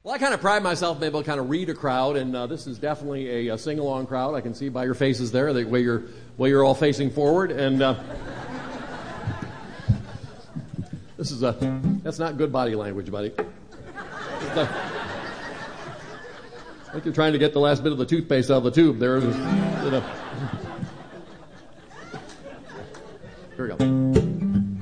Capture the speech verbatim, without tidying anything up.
Well, I kind of pride myself in being able to kind of read a crowd, and uh, this is definitely a, a sing-along crowd. I can see by your faces there the way you're, way you're all facing forward, and uh, this is a, that's not good body language, buddy. A, I think you're trying to get the last bit of the toothpaste out of the tube there. You know. Here we go.